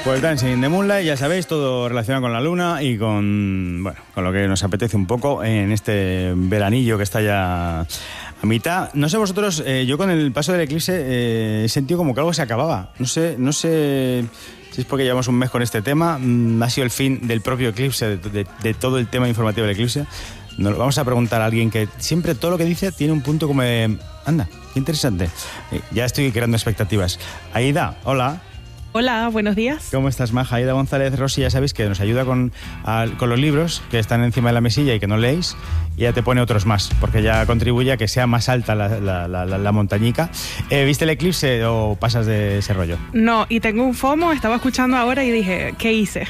Pues Dancing in the Moonlight, ya sabéis, todo relacionado con la luna y con lo que nos apetece un poco en este veranillo que está ya a mitad. No sé vosotros, yo con el paso del eclipse he sentido como que algo se acababa. No sé si es porque llevamos un mes con este tema, ha sido el fin del propio eclipse, de todo el tema informativo del eclipse. Nos lo vamos a preguntar a alguien que siempre todo lo que dice tiene un punto como de, anda, qué interesante. Ya estoy creando expectativas. Aida, hola. Hola, buenos días. ¿Cómo estás, Maja? Aida González Rossi, ya sabéis que nos ayuda con los libros que están encima de la mesilla y que no leéis, y ya te pone otros más, porque ya contribuye a que sea más alta la montañica. ¿Viste el eclipse o pasas de ese rollo? No, y tengo un FOMO, estaba escuchando ahora y dije, ¿qué hice?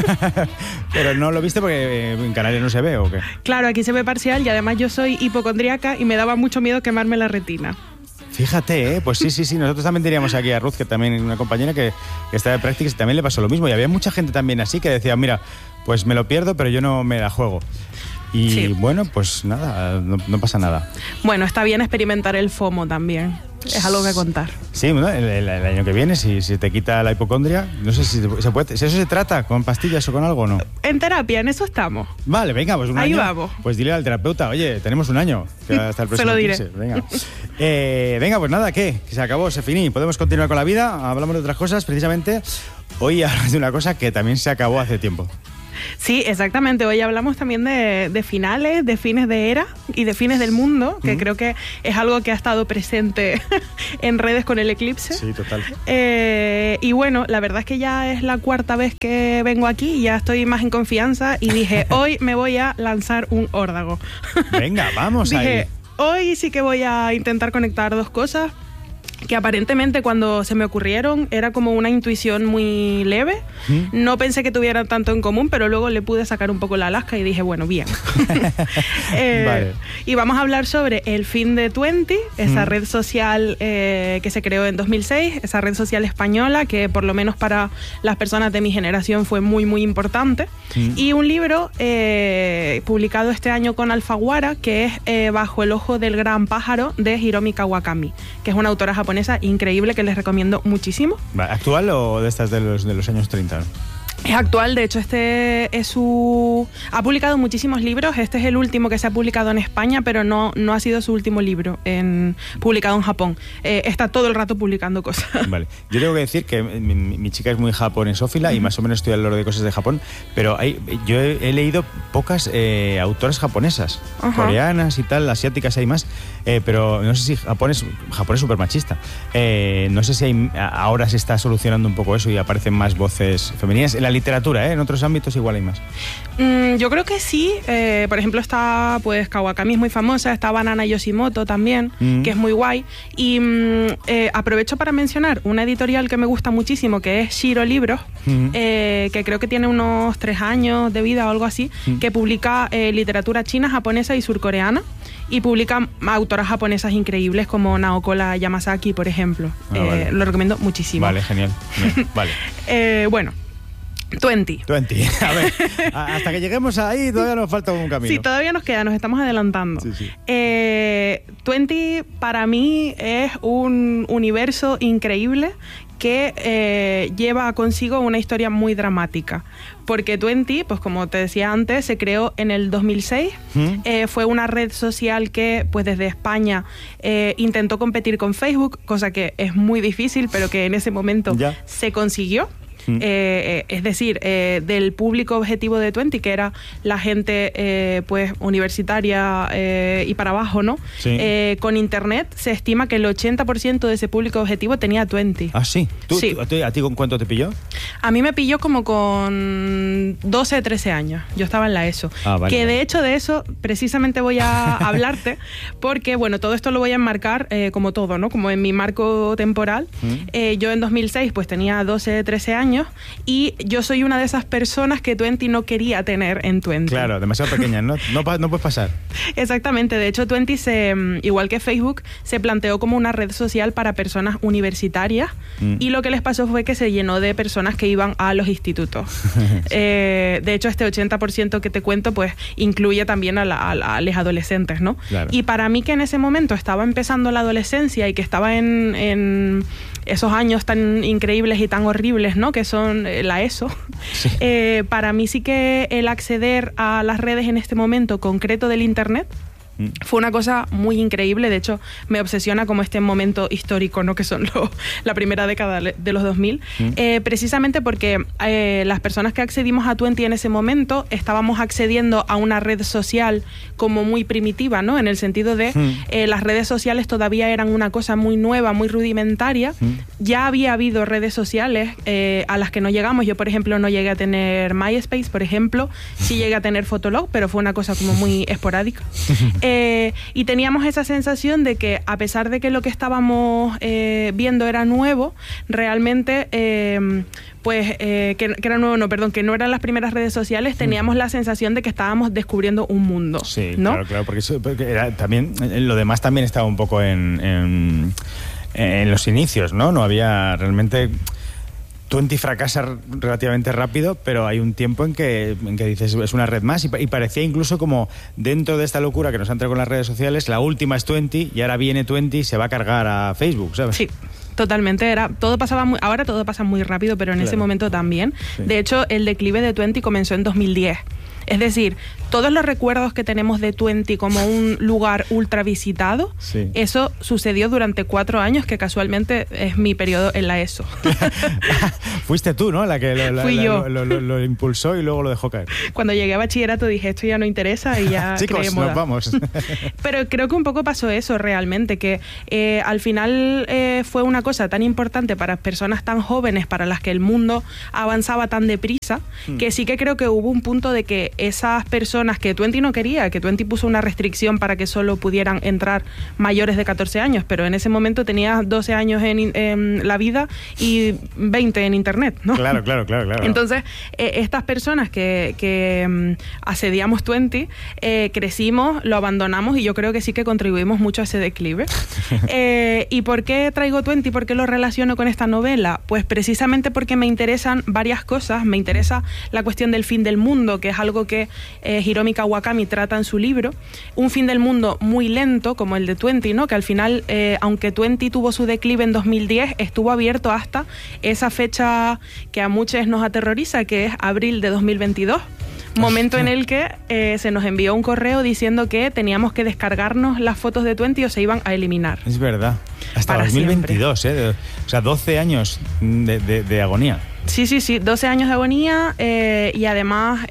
¿Pero no lo viste porque en Canarias no se ve o qué? Claro, aquí se ve parcial y además yo soy hipocondríaca y me daba mucho miedo quemarme la retina. Fíjate, pues sí, nosotros también teníamos aquí a Ruth, que también es una compañera que está de prácticas y también le pasó lo mismo. Y había mucha gente también así que decía, mira, pues me lo pierdo, pero yo no me la juego. Y sí. Bueno, pues nada, no pasa nada. Bueno, está bien experimentar el FOMO también. Es algo que contar. Sí, ¿no? el año que viene, si te quita la hipocondria, no sé si se puede. ¿Si eso se trata con pastillas o con algo o no? En terapia, en eso estamos. Vale, venga, pues un año. Ahí vamos. Pues dile al terapeuta, oye, tenemos un año. Que hasta el próximo se lo diré. Venga. Venga, pues nada, ¿qué? Que se acabó, se finí. Podemos continuar con la vida. Hablamos de otras cosas. Precisamente hoy hablamos de una cosa que también se acabó hace tiempo. Sí, exactamente. Hoy hablamos también de finales, de fines de era y de fines del mundo, que creo que es algo que ha estado presente en redes con el eclipse. Sí, total. Y bueno, la verdad es que ya es la cuarta vez que vengo aquí y ya estoy más en confianza y dije, hoy me voy a lanzar un órdago. Venga, vamos ahí. Dije, hoy sí que voy a intentar conectar dos cosas que aparentemente cuando se me ocurrieron era como una intuición muy leve. No pensé que tuvieran tanto en común, pero luego le pude sacar un poco la lasca y dije, bueno, bien. Vale. Y vamos a hablar sobre el fin de Twenty, esa red social que se creó en 2006, esa red social española que por lo menos para las personas de mi generación fue muy, muy importante. Y un libro publicado este año con Alfaguara, que es Bajo el ojo del gran pájaro, de Hiromi Kawakami, que es una autora japonesa increíble que les recomiendo muchísimo. ¿Actual o de estas de los años 30? Es actual, de hecho ha publicado muchísimos libros. Este es el último que se ha publicado en España, pero no ha sido su último libro publicado en Japón. Está todo el rato publicando cosas. Vale. Yo tengo que decir que mi chica es muy japonesófila y más o menos estudia el loro de cosas de Japón, pero yo he leído pocas autoras japonesas, coreanas y tal, asiáticas hay más, pero no sé si Japón es súper machista. No sé si ahora se está solucionando un poco eso y aparecen más voces femeninas. En la literatura, en otros ámbitos igual hay más. Yo creo que sí. Por ejemplo, está pues Kawakami es muy famosa, está Banana Yoshimoto también, que es muy guay. Y aprovecho para mencionar una editorial que me gusta muchísimo, que es Shiro Libros, que creo que tiene unos 3 años de vida o algo así, que publica literatura china, japonesa y surcoreana. Y publica autoras japonesas increíbles como Naokola Yamasaki, por ejemplo. Vale. Lo recomiendo muchísimo. Vale, genial. Vale. Bueno. Twenty. A ver, hasta que lleguemos ahí todavía nos falta un camino. Sí, todavía nos queda, nos estamos adelantando. Sí. Twenty para mí es un universo increíble que lleva consigo una historia muy dramática. Porque Twenty, pues como te decía antes, se creó en el 2006. Fue una red social que, pues desde España, intentó competir con Facebook, cosa que es muy difícil, pero que en ese momento se consiguió. Es decir, del público objetivo de Twenty, que era la gente pues universitaria y para abajo, ¿no? Sí. Con internet se estima que el 80% de ese público objetivo tenía Twenty. ¿Ah, sí? Sí. ¿A ti con cuánto te pilló? A mí me pilló como con 12, 13 años. Yo estaba en la ESO. Vale, que de hecho de eso precisamente voy a hablarte, porque bueno, todo esto lo voy a enmarcar como todo, ¿no? Como en mi marco temporal. Yo en 2006 pues tenía 12, 13 años y yo soy una de esas personas que Twenty no quería tener en Twenty. Claro, demasiado pequeña, no puedes pasar. Exactamente, de hecho Twenty, igual que Facebook, se planteó como una red social para personas universitarias y lo que les pasó fue que se llenó de personas que iban a los institutos. De hecho, este 80% que te cuento pues incluye también a los adolescentes, ¿no? Claro. Y para mí, que en ese momento estaba empezando la adolescencia y que estaba en esos años tan increíbles y tan horribles, ¿no? que son la ESO. Sí. Para mí sí que el acceder a las redes en este momento concreto del Internet fue una cosa muy increíble. De hecho, me obsesiona como este momento histórico, ¿no? Que son la primera década de los 2000. Precisamente porque las personas que accedimos a Twenty en ese momento estábamos accediendo a una red social como muy primitiva, ¿no? En el sentido de las redes sociales todavía eran una cosa muy nueva, muy rudimentaria. Ya había habido redes sociales a las que no llegamos. Yo, por ejemplo, no llegué a tener MySpace, por ejemplo. Sí llegué a tener Fotolog, pero fue una cosa como muy esporádica. Y teníamos esa sensación de que, a pesar de que lo que estábamos viendo era nuevo, realmente, que era nuevo, que no eran las primeras redes sociales, teníamos la sensación de que estábamos descubriendo un mundo. Sí, ¿no? claro, porque era también, lo demás también estaba un poco en los inicios, ¿no? No había realmente... Twenty fracasa relativamente rápido, pero hay un tiempo en que dices, es una red más, y parecía incluso como dentro de esta locura que nos han traído con las redes sociales, la última es Twenty y ahora viene Twenty y se va a cargar a Facebook, ¿sabes? Sí. Totalmente, ahora todo pasa muy rápido, pero en ese momento también. Sí. De hecho, el declive de Twenty comenzó en 2010. Es decir, todos los recuerdos que tenemos de Twenty como un lugar ultra visitado, eso sucedió durante 4 años, que casualmente es mi periodo en la ESO. Fuiste tú, ¿no? La que Fui yo. Lo impulsó y luego lo dejó caer. Cuando llegué a bachillerato dije, esto ya no interesa y ya chicos, creé moda. nos vamos. Pero creo que un poco pasó eso realmente, que al final fue una cosa tan importante para personas tan jóvenes, para las que el mundo avanzaba tan deprisa, que sí que creo que hubo un punto de que esas personas que Twenty no quería, que Twenty puso una restricción para que solo pudieran entrar mayores de 14 años, pero en ese momento tenías 12 años en la vida y 20 en Internet, ¿no? Claro. Entonces, estas personas que asediamos Twenty, crecimos, lo abandonamos, y yo creo que sí que contribuimos mucho a ese declive. ¿Y por qué traigo Twenty? ¿Por qué lo relaciono con esta novela? Pues precisamente porque me interesan varias cosas. Me interesa la cuestión del fin del mundo, que es algo que Hiromi Kawakami trata en su libro. Un fin del mundo muy lento, como el de Twenty, ¿no? Que al final, aunque Twenty tuvo su declive en 2010, estuvo abierto hasta esa fecha que a muchos nos aterroriza, que es abril de 2022. Momento en el que se nos envió un correo diciendo que teníamos que descargarnos las fotos de Twenty o se iban a eliminar. Es verdad. Hasta 2022, o sea, 12 años de agonía. Sí, 12 años de agonía, y además...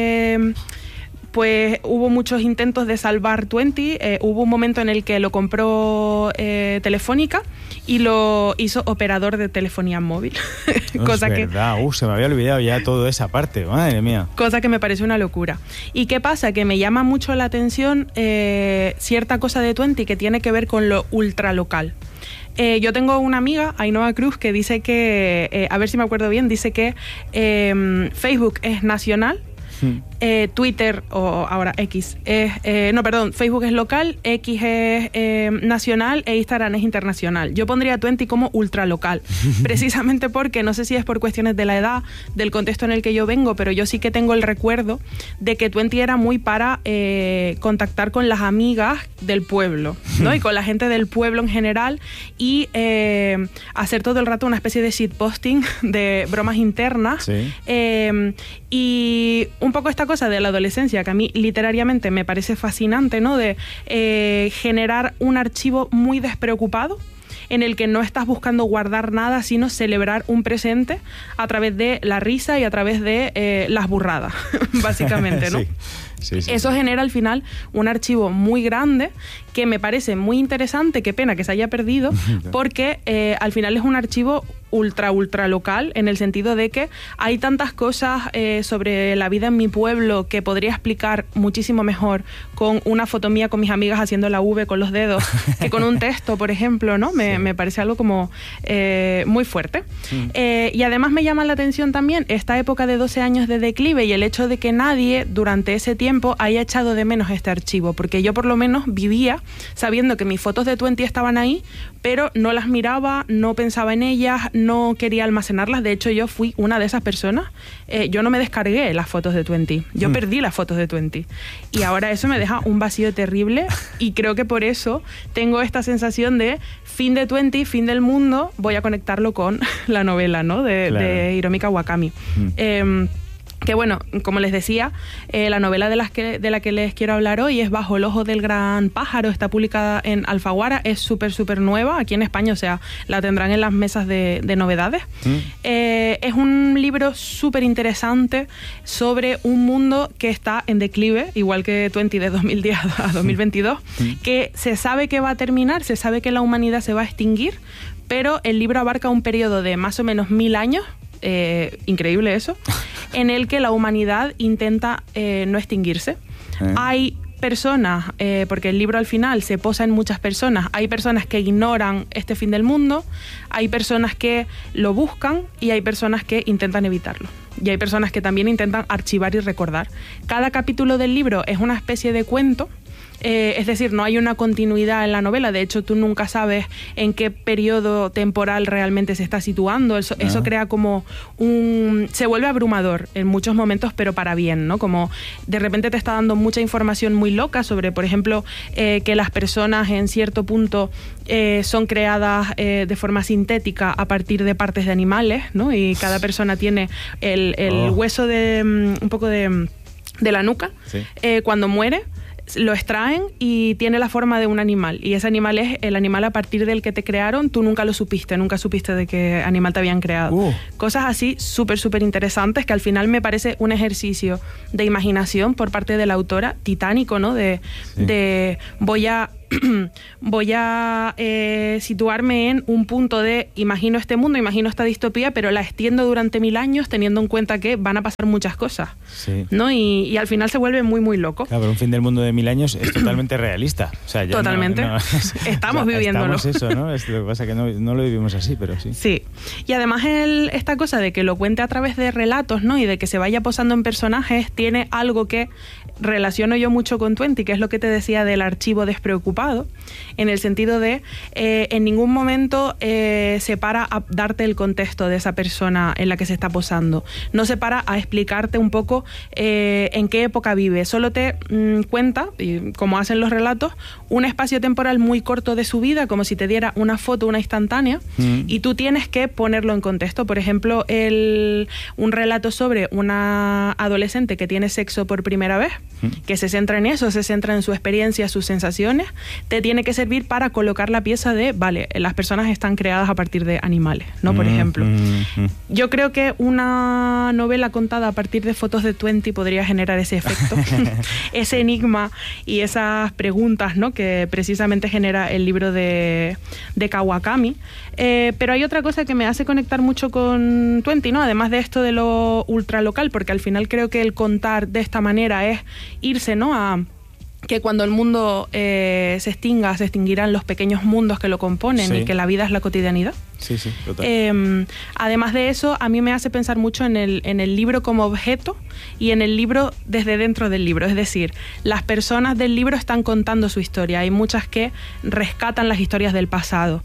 pues hubo muchos intentos de salvar Twenty. Hubo un momento en el que lo compró Telefónica y lo hizo operador de telefonía móvil. Cosa es verdad, se me había olvidado ya toda esa parte, madre mía. Cosa que me parece una locura. ¿Y qué pasa? Que me llama mucho la atención cierta cosa de Twenty que tiene que ver con lo ultralocal. Yo tengo una amiga, Ainhoa Cruz, que dice que, a ver si me acuerdo bien, dice que Facebook es nacional, Twitter, o ahora X, Facebook es local, X es nacional e Instagram es internacional. Yo pondría Twenty como ultralocal, precisamente porque, no sé si es por cuestiones de la edad, del contexto en el que yo vengo, pero yo sí que tengo el recuerdo de que Twenty era muy para contactar con las amigas del pueblo, ¿no? Y con la gente del pueblo en general, y hacer todo el rato una especie de shitposting, de bromas internas. Sí. Y un poco esta cosa de la adolescencia, que a mí literariamente me parece fascinante, ¿no? De generar un archivo muy despreocupado, en el que no estás buscando guardar nada, sino celebrar un presente a través de la risa y a través de las burradas, básicamente, ¿no? Sí. Eso genera al final un archivo muy grande que me parece muy interesante. Qué pena que se haya perdido, porque al final es un archivo ultra local, en el sentido de que hay tantas cosas sobre la vida en mi pueblo que podría explicar muchísimo mejor con una foto mía con mis amigas haciendo la V con los dedos que con un texto, por ejemplo, ¿no? Me parece algo como muy fuerte. Y además me llama la atención también esta época de 12 años de declive y el hecho de que nadie durante ese tiempo tiempo haya echado de menos este archivo, porque yo por lo menos vivía sabiendo que mis fotos de Twenty estaban ahí, pero no las miraba, no pensaba en ellas, no quería almacenarlas. De hecho, yo fui una de esas personas. Yo no me descargué las fotos de Twenty, yo perdí las fotos de Twenty. Y ahora eso me deja un vacío terrible, y creo que por eso tengo esta sensación de fin de Twenty, fin del mundo. Voy a conectarlo con la novela, ¿no? de Hiromi Kawakami. Que bueno, como les decía, la novela de la que les quiero hablar hoy es Bajo el ojo del gran pájaro. Está publicada en Alfaguara, es súper nueva aquí en España, o sea, la tendrán en las mesas de novedades. Es un libro súper interesante sobre un mundo que está en declive, igual que Twenty de 2010 a 2022, que se sabe que va a terminar, se sabe que la humanidad se va a extinguir, pero el libro abarca un periodo de más o menos 1000 años, increíble eso, en el que la humanidad intenta no extinguirse. Hay personas, porque el libro al final se posa en muchas personas, hay personas que ignoran este fin del mundo, hay personas que lo buscan y hay personas que intentan evitarlo. Y hay personas que también intentan archivar y recordar. Cada capítulo del libro es una especie de cuento. Es decir, no hay una continuidad en la novela. De hecho, tú nunca sabes en qué periodo temporal realmente se está situando. Eso crea como se vuelve abrumador en muchos momentos, pero para bien, ¿no? Como de repente te está dando mucha información muy loca sobre, por ejemplo, que las personas en cierto punto son creadas de forma sintética a partir de partes de animales, ¿no? Y cada persona tiene el hueso de un poco de la nuca. Sí. Cuando muere, lo extraen y tiene la forma de un animal, y ese animal es el animal a partir del que te crearon. Tú nunca supiste de qué animal te habían creado. Cosas así súper interesantes, que al final me parece un ejercicio de imaginación por parte de la autora titánico, ¿no? De voy a situarme en un punto de imagino este mundo, imagino esta distopía, pero la extiendo durante 1000 años teniendo en cuenta que van a pasar muchas cosas, ¿no? Y al final se vuelve muy loco. Claro, pero un fin del mundo de 1000 años es totalmente realista. O sea, ya totalmente. Estamos viviéndolo. Estamos eso, ¿no? Lo que pasa es que no lo vivimos así, pero sí. Sí. Y además esta cosa de que lo cuente a través de relatos, ¿no? Y de que se vaya posando en personajes, tiene algo que relaciono yo mucho con Twenty, que es lo que te decía del archivo despreocupado, en el sentido de en ningún momento se para a darte el contexto de esa persona en la que se está posando, no se para a explicarte un poco en qué época vive, solo te cuenta, y como hacen los relatos, un espacio temporal muy corto de su vida, como si te diera una foto, una instantánea, y tú tienes que ponerlo en contexto. Por ejemplo, un relato sobre una adolescente que tiene sexo por primera vez, que se centra en eso, se centra en su experiencia, sus sensaciones, te tiene que servir para colocar la pieza de, vale, las personas están creadas a partir de animales, ¿no? Por ejemplo. Yo creo que una novela contada a partir de fotos de Twenty podría generar ese efecto, ese enigma y esas preguntas, ¿no? Que precisamente genera el libro de Kawakami. Pero hay otra cosa que me hace conectar mucho con Twenty, ¿no? Además de esto de lo ultralocal, porque al final creo que el contar de esta manera es irse, ¿no? A que cuando el mundo se extinguirán los pequeños mundos que lo componen, y que la vida es la cotidianidad. Sí, total. Además de eso, a mí me hace pensar mucho en el libro como objeto y en el libro desde dentro del libro. Es decir, las personas del libro están contando su historia. Hay muchas que rescatan las historias del pasado.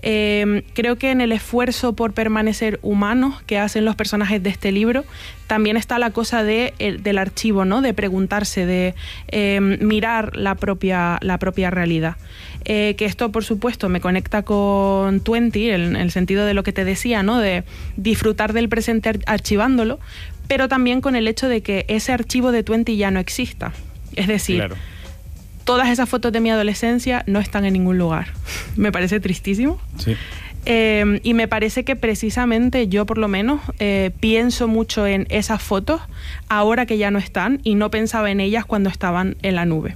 Creo que en el esfuerzo por permanecer humanos que hacen los personajes de este libro, también está la cosa del archivo, ¿no? De preguntarse, de mirar la propia realidad. Que esto, por supuesto, me conecta con Twenty, en el sentido de lo que te decía, ¿no? De disfrutar del presente archivándolo, pero también con el hecho de que ese archivo de Twenty ya no exista. Es decir, claro, todas esas fotos de mi adolescencia no están en ningún lugar. Me parece tristísimo. Sí. Y me parece que precisamente yo, por lo menos, pienso mucho en esas fotos ahora que ya no están, y no pensaba en ellas cuando estaban en la nube.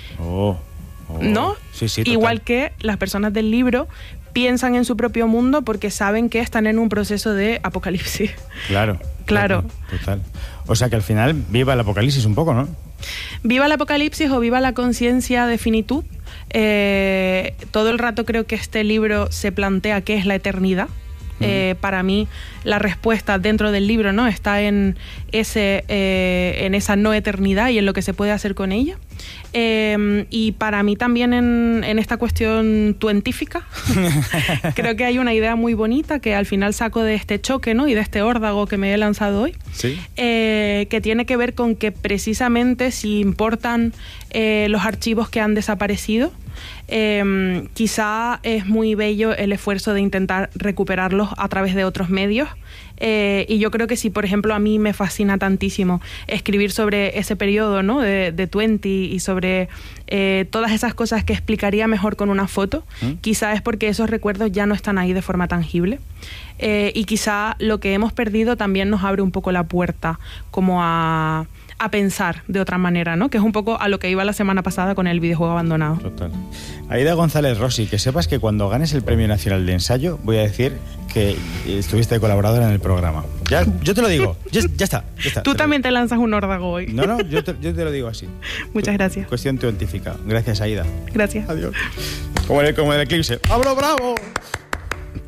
¿No? Sí, total. Igual que las personas del libro piensan en su propio mundo porque saben que están en un proceso de apocalipsis. Claro. Total. O sea que al final viva el apocalipsis un poco, ¿no? Viva el apocalipsis o viva la conciencia de finitud. Todo el rato creo que este libro se plantea qué es la eternidad. Para mí la respuesta dentro del libro, ¿no?, está en esa no eternidad y en lo que se puede hacer con ella. Y para mí también en esta cuestión tuentífica creo que hay una idea muy bonita que al final saco de este choque, ¿no?, y de este órdago que me he lanzado hoy, ¿sí?, que tiene que ver con que precisamente si importan los archivos que han desaparecido, quizá es muy bello el esfuerzo de intentar recuperarlos a través de otros medios. Y yo creo que si, por ejemplo, a mí me fascina tantísimo escribir sobre ese periodo, ¿no?, de Twenty y sobre todas esas cosas que explicaría mejor con una foto, quizá es porque esos recuerdos ya no están ahí de forma tangible. Y quizá lo que hemos perdido también nos abre un poco la puerta como a pensar de otra manera, ¿no?, que es un poco a lo que iba la semana pasada con el videojuego abandonado. Total. Aida González Rossi, que sepas que cuando ganes el Premio Nacional de Ensayo voy a decir que estuviste de colaboradora en el programa. Ya, yo te lo digo, ya está. Tú también te lanzas un órdago hoy. No, yo te lo digo así. Muchas gracias. Cuestión científica. Gracias, Aida. Gracias. Adiós. Como el eclipse. ¡Abro, bravo!